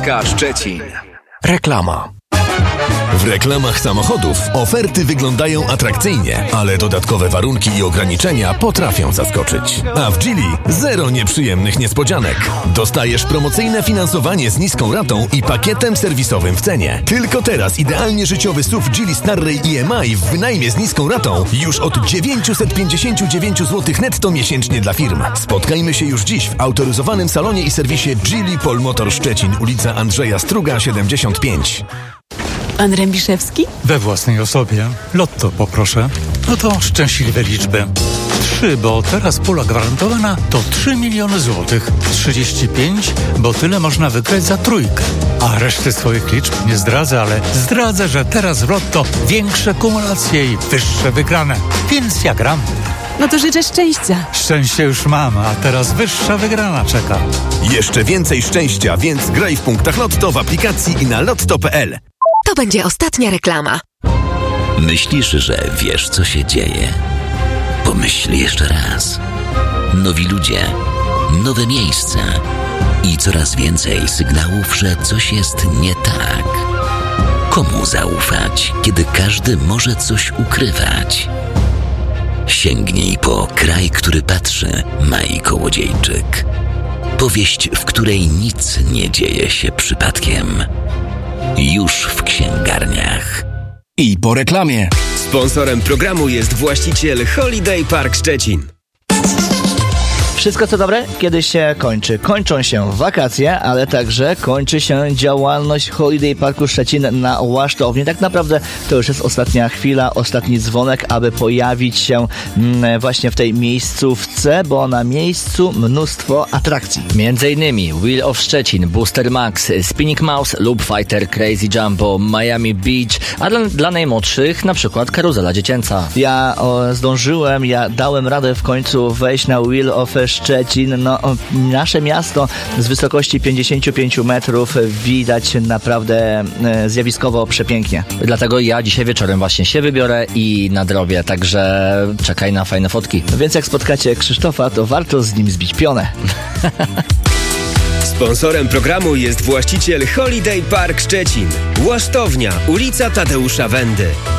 Parka Szczecin. Reklama. W reklamach samochodów oferty wyglądają atrakcyjnie, ale dodatkowe warunki i ograniczenia potrafią zaskoczyć. A w Geely zero nieprzyjemnych niespodzianek. Dostajesz promocyjne finansowanie z niską ratą i pakietem serwisowym w cenie. Tylko teraz idealnie życiowy SUV Geely Starray EMI w wynajmie z niską ratą już od 959 zł netto miesięcznie dla firm. Spotkajmy się już dziś w autoryzowanym salonie i serwisie Geely Polmotor Szczecin, ulica Andrzeja Struga 75. Pan Rębiszewski? We własnej osobie. Lotto poproszę. No to szczęśliwe liczby. 3, bo teraz pula gwarantowana to 3 miliony złotych. 35, bo tyle można wygrać za trójkę. A reszty swoich liczb nie zdradzę, ale zdradzę, że teraz w Lotto większe kumulacje i wyższe wygrane. Więc ja gram. No to życzę szczęścia. Szczęście już mam, a teraz wyższa wygrana czeka. Jeszcze więcej szczęścia, więc graj w punktach Lotto w aplikacji i na lotto.pl. To będzie ostatnia reklama. Myślisz, że wiesz, co się dzieje? Pomyśl jeszcze raz. Nowi ludzie, nowe miejsca i coraz więcej sygnałów, że coś jest nie tak. Komu zaufać, kiedy każdy może coś ukrywać? Sięgnij po Kraj, który patrzy, Mai Kołodziejczyk. Powieść, w której nic nie dzieje się przypadkiem. Już w księgarniach. I po reklamie. Sponsorem programu jest właściciel Holiday Park Szczecin. Wszystko co dobre kiedyś się kończy. Kończą się wakacje, ale także kończy się działalność Holiday Parku Szczecin na Łasztowni. Tak naprawdę to już jest ostatnia chwila, ostatni dzwonek, aby pojawić się właśnie w tej miejscówce, bo na miejscu mnóstwo atrakcji. Między innymi Wheel of Szczecin, Booster Max, Spinning Mouse, Loop Fighter, Crazy Jumbo, Miami Beach, a dla najmłodszych na przykład karuzela dziecięca. Ja dałem radę w końcu wejść na Wheel of Szczecin. No, nasze miasto z wysokości 55 metrów widać naprawdę zjawiskowo przepięknie. Dlatego ja dzisiaj wieczorem właśnie się wybiorę i nadrobię, także czekaj na fajne fotki. Więc jak spotkacie Krzysztofa, to warto z nim zbić pionę. Sponsorem programu jest właściciel Holiday Park Szczecin. Łasztownia, ulica Tadeusza Wendy.